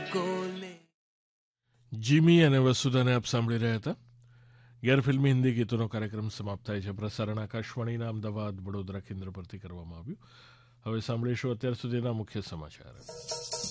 Jimmy અને વસુધાને આપ સાંભળી રહ્યા હતા. ગેરફિલ્મી હિન્દી ગીતોનો કાર્યક્રમ સમાપ્ત થાય છે. પ્રસારણ આકાશવાણીના અમદાવાદ વડોદરા કેન્દ્ર પરથી કરવામાં આવ્યું. હવે સાંભળીશું અત્યાર સુધીના મુખ્ય સમાચાર.